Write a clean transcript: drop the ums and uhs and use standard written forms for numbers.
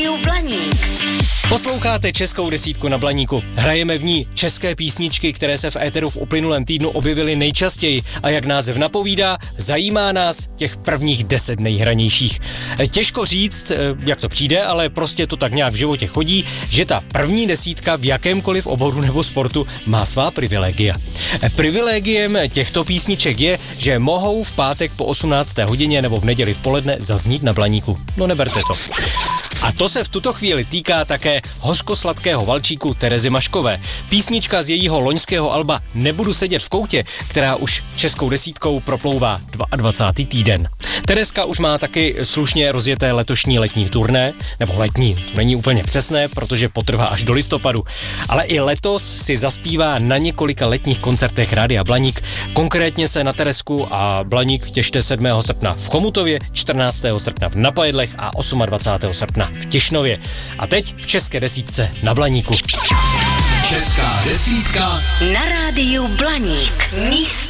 Blaník. Posloucháte Českou desítku na Blaníku. Hrajeme v ní české písničky, které se v éteru v uplynulém týdnu objevily nejčastěji a jak název napovídá, zajímá nás těch prvních 10 nejhranějších. Těžko říct, jak to přijde, ale prostě to tak nějak v životě chodí, že ta první desítka v jakémkoliv oboru nebo sportu má svá privilegia. Privilegiem těchto písniček je, že mohou v pátek po 18. hodině nebo v neděli v poledne zaznít na Blaníku. No neberte to. A to se v tuto chvíli týká také hořkosladkého valčíku Terezy Maškové. Písnička z jejího loňského alba Nebudu sedět v koutě, která už českou desítkou proplouvá 22. týden. Tereska už má taky slušně rozjeté letošní letní turné, nebo letní, to není úplně přesné, protože potrvá až do listopadu. Ale i letos si zaspívá na několika letních koncertech Rádia Blaník. Konkrétně se na Teresku a Blaník těšte 7. srpna v Chomutově, 14. srpna v Napajedlech a 28. srpna v Tišnově. A teď v České desítce na Blaníku. Česká desítka na rádiu Blaník. Místo